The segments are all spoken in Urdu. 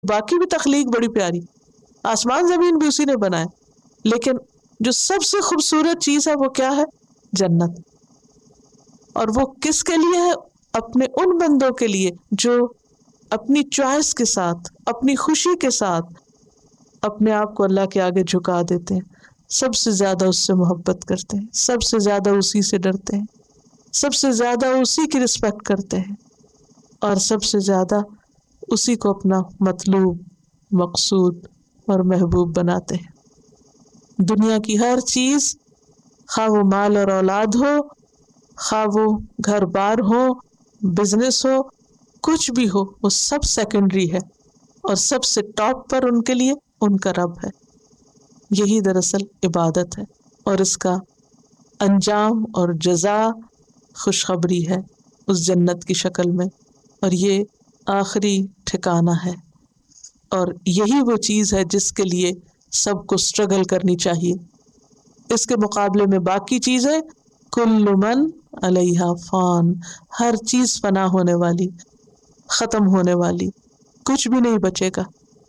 باقی بھی تخلیق بڑی پیاری، آسمان زمین بھی اسی نے بنائے، لیکن جو سب سے خوبصورت چیز ہے وہ کیا ہے؟ جنت. اور وہ کس کے لیے ہے؟ اپنے ان بندوں کے لیے جو اپنی چوائس کے ساتھ، اپنی خوشی کے ساتھ اپنے آپ کو اللہ کے آگے جھکا دیتے ہیں، سب سے زیادہ اس سے محبت کرتے ہیں، سب سے زیادہ اسی سے ڈرتے ہیں، سب سے زیادہ اسی کی رسپیکٹ کرتے ہیں، اور سب سے زیادہ اسی کو اپنا مطلوب، مقصود اور محبوب بناتے ہیں. دنیا کی ہر چیز، خواہ وہ مال اور اولاد ہو، خواہ وہ گھر بار ہو، بزنس ہو، کچھ بھی ہو، وہ سب سیکنڈری ہے، اور سب سے ٹاپ پر ان کے لیے ان کا رب ہے. یہی دراصل عبادت ہے، اور اس کا انجام اور جزا خوشخبری ہے اس جنت کی شکل میں، اور یہ آخری ٹھکانہ ہے. اور یہی وہ چیز ہے جس کے لیے سب کو سٹرگل کرنی چاہیے. اس کے مقابلے میں باقی چیزیں، کل من علیہا فان، ہر چیز فنا ہونے والی، ختم ہونے والی، کچھ بھی نہیں بچے گا.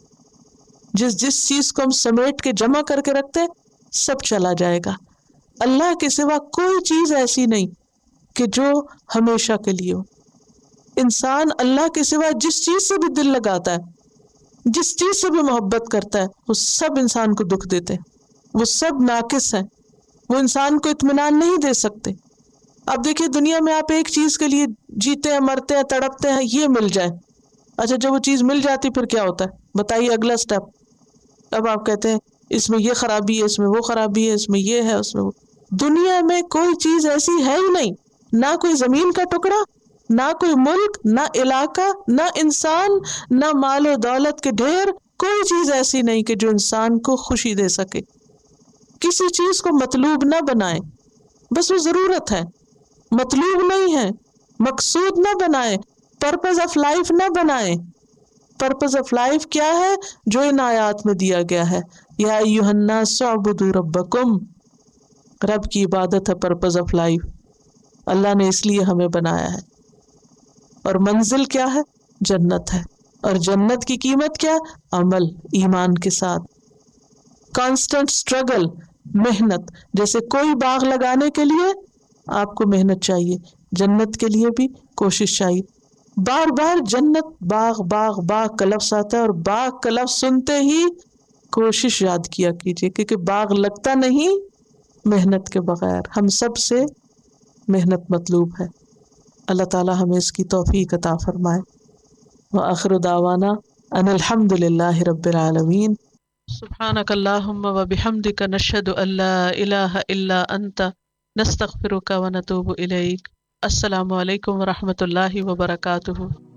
جس چیز کو ہم سمیٹ کے جمع کر کے رکھتے سب چلا جائے گا. اللہ کے سوا کوئی چیز ایسی نہیں کہ جو ہمیشہ کے لیے ہو. انسان اللہ کے سوا جس چیز سے بھی دل لگاتا ہے، جس چیز سے بھی محبت کرتا ہے، وہ سب انسان کو دکھ دیتے ہیں، وہ سب ناقص ہیں، وہ انسان کو اطمینان نہیں دے سکتے. اب دیکھیے دنیا میں آپ ایک چیز کے لیے جیتے ہیں، مرتے ہیں، تڑپتے ہیں، یہ مل جائے. اچھا جب وہ چیز مل جاتی پھر کیا ہوتا ہے؟ بتائیے اگلا سٹیپ. اب آپ کہتے ہیں اس میں یہ خرابی ہے، اس میں وہ خرابی ہے، اس میں یہ ہے، اس میں وہ. دنیا میں کوئی چیز ایسی ہے ہی نہیں، نہ کوئی زمین کا ٹکڑا، نہ کوئی ملک، نہ علاقہ، نہ انسان، نہ مال و دولت کے ڈھیر، کوئی چیز ایسی نہیں کہ جو انسان کو خوشی دے سکے. کسی چیز کو مطلوب نہ بنائے، بس وہ ضرورت ہے، مطلوب نہیں ہے. مقصود نہ بنائے، پرپز آف لائف نہ بنائے. پرپز آف لائف کیا ہے؟ جو ان آیات میں دیا گیا ہے، یا ایھا الناس اعبدوا ربکم. رب کی عبادت ہے پرپز آف لائف. اللہ نے اس لیے ہمیں بنایا ہے، اور منزل کیا ہے؟ جنت ہے. اور جنت کی قیمت کیا؟ عمل، ایمان کے ساتھ کانسٹنٹ اسٹرگل، محنت. جیسے کوئی باغ لگانے کے لیے آپ کو محنت چاہیے، جنت کے لیے بھی کوشش چاہیے. بار بار جنت، باغ باغ باغ کا لفظ آتا ہے، اور باغ کا لفظ سنتے ہی کوشش یاد کیا کیجیے، کیونکہ باغ لگتا نہیں محنت کے بغیر. ہم سب سے محنت مطلوب ہے. اللہ تعالی ہمیں اس کی توفیق عطا فرمائے. وآخر دعوانا ان الحمد للہ رب العالمین. سبحانک اللہم وبحمدک، نشہد ان لا الہ الا انت، نستغفرک ونتوب الیک. السلام علیکم ورحمۃ اللہ وبرکاتہ.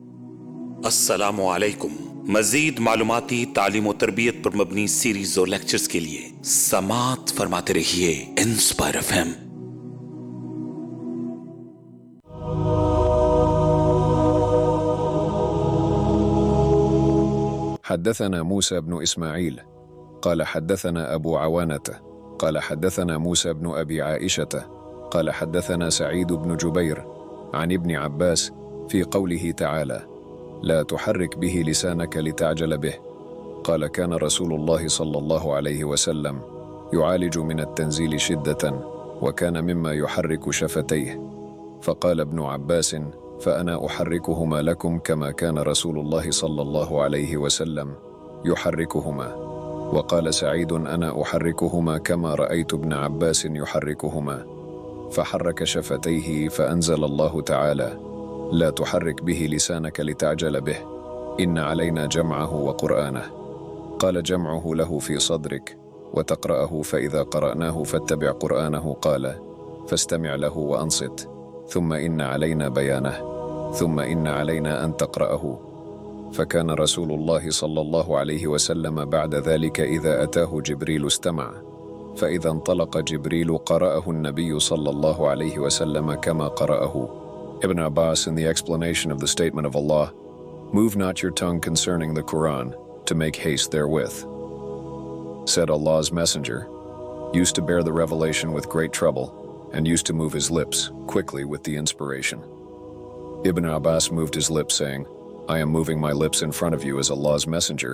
السلام علیکم. مزید معلوماتی، تعلیم و تربیت پر مبنی سیریز اور لیکچرز کے لیے سماعت فرماتے رہیے انسپائر FM. حدثنا موسى بن إسماعيل قال حدثنا أبو عوانة قال حدثنا موسى بن أبي عائشة قال حدثنا سعيد بن جبير عن ابن عباس في قوله تعالى لا تحرك به لسانك لتعجل به قال كان رسول الله صلى الله عليه وسلم يعالج من التنزيل شدة وكان مما يحرك شفتيه فقال ابن عباس فأنا أحركهما لكم كما كان رسول الله صلى الله عليه وسلم يحركهما. وقال سعيد أنا أحركهما كما رأيت ابن عباس يحركهما فحرك شفتيه فأنزل الله تعالى لا تحرك به لسانك لتعجل به إن علينا جمعه وقرآنه قال جمعه له في صدرك وتقرأه فإذا قرأناه فاتبع قرآنه قال فاستمع له وأنصت ثم إن علينا بيانه ثم إن علينا أن تقرأه. فكان رسول الله صلى الله عليه وسلم بعد ذلك إذا أتاه جبريل استمع فإذا انطلق جبريل قرأه النبي صلى الله عليه وسلم كما قرأه. Ibn Abbas, in the explanation of the statement of Allah, "Move not your tongue concerning the Quran to make haste therewith," said Allah's Messenger, used to bear the revelation with great trouble, and used to move his lips quickly with the inspiration. Ibn Abbas moved his lips, saying, I am moving my lips in front of you as Allah's messenger